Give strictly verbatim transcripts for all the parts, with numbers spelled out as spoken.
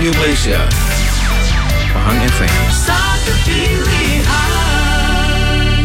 Radio Malaysia, Pahang F M. Satu pilihan.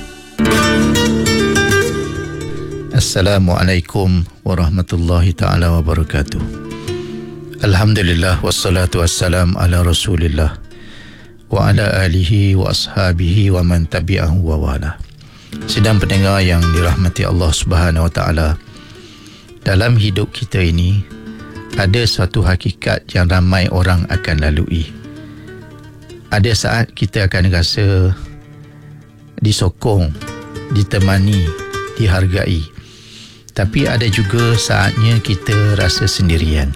Assalamualaikum warahmatullahi ta'ala wabarakatuh. Alhamdulillah wassalatu wassalam ala Rasulillah wa ala alihi wa ashabihi wa man tabi'ahu wa wala. Sidang pendengar yang dirahmati Allah Subhanahu wa ta'ala, dalam hidup kita ini ada suatu hakikat yang ramai orang akan lalui. Ada saat kita akan rasa disokong, ditemani, dihargai. Tapi ada juga saatnya kita rasa sendirian.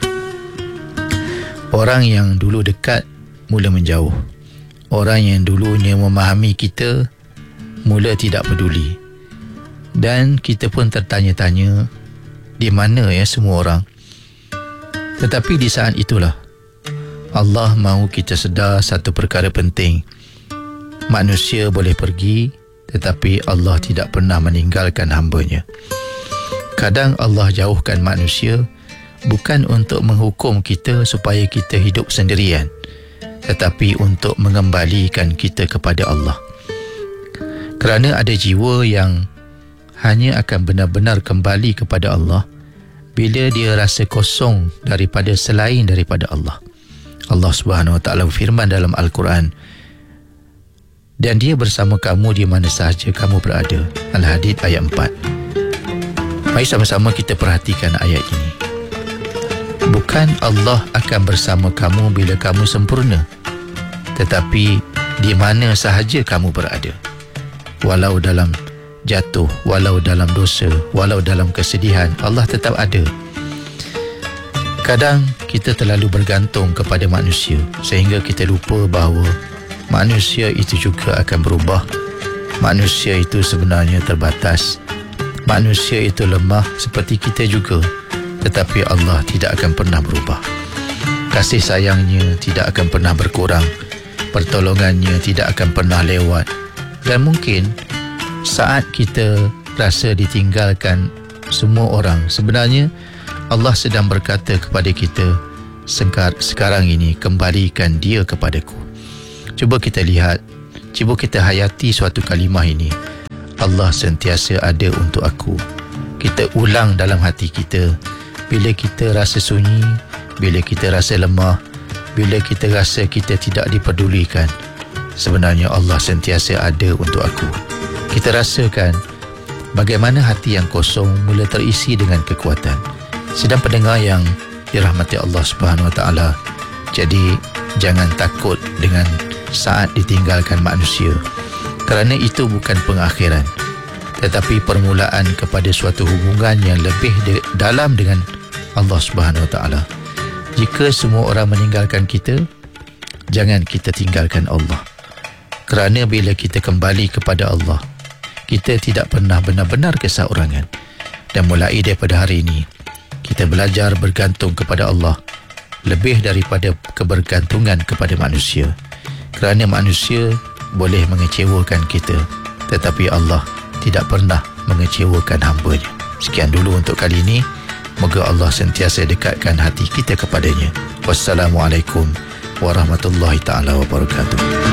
Orang yang dulu dekat mula menjauh. Orang yang dulunya memahami kita mula tidak peduli. Dan kita pun tertanya-tanya, di mana ya semua orang? Tetapi di saat itulah Allah mahu kita sedar satu perkara penting. Manusia boleh pergi, tetapi Allah tidak pernah meninggalkan hamba-Nya. Kadang Allah jauhkan manusia bukan untuk menghukum kita supaya kita hidup sendirian, tetapi untuk mengembalikan kita kepada Allah. Kerana ada jiwa yang hanya akan benar-benar kembali kepada Allah bila dia rasa kosong daripada selain daripada Allah. Allah Subhanahu wa ta'ala berfirman dalam Al-Quran, dan dia bersama kamu di mana sahaja kamu berada. Al-Hadid ayat empat. Mari sama-sama kita perhatikan ayat ini. Bukan Allah akan bersama kamu bila kamu sempurna, tetapi di mana sahaja kamu berada. Walau dalam jatuh, walau dalam dosa, walau dalam kesedihan, Allah tetap ada. Kadang kita terlalu bergantung kepada manusia sehingga kita lupa bahawa manusia itu juga akan berubah. Manusia itu sebenarnya terbatas. Manusia itu lemah seperti kita juga, tetapi Allah tidak akan pernah berubah. Kasih sayangnya tidak akan pernah berkurang. Pertolongannya tidak akan pernah lewat. Dan mungkin saat kita rasa ditinggalkan semua orang, sebenarnya Allah sedang berkata kepada kita, sekarang ini kembalikan dia kepadaku. Cuba kita lihat, cuba kita hayati suatu kalimah ini. Allah sentiasa ada untuk aku. Kita ulang dalam hati kita. Bila kita rasa sunyi, bila kita rasa lemah, bila kita rasa kita tidak dipedulikan, sebenarnya Allah sentiasa ada untuk aku. Kita rasakan bagaimana hati yang kosong mula terisi dengan kekuatan. Sedang pendengar yang dirahmati Allah Subhanahu wa ta'ala, jadi jangan takut dengan saat ditinggalkan manusia, kerana itu bukan pengakhiran, tetapi permulaan kepada suatu hubungan yang lebih de- dalam dengan Allah Subhanahu wa ta'ala. Jika semua orang meninggalkan kita, jangan kita tinggalkan Allah. Kerana bila kita kembali kepada Allah, kita tidak pernah benar-benar keseorangan. Dan mulai daripada hari ini, kita belajar bergantung kepada Allah lebih daripada kebergantungan kepada manusia. Kerana manusia boleh mengecewakan kita, tetapi Allah tidak pernah mengecewakan hamba-Nya. Sekian dulu untuk kali ini. Moga Allah sentiasa dekatkan hati kita kepadanya. Wassalamualaikum warahmatullahi ta'ala wabarakatuh.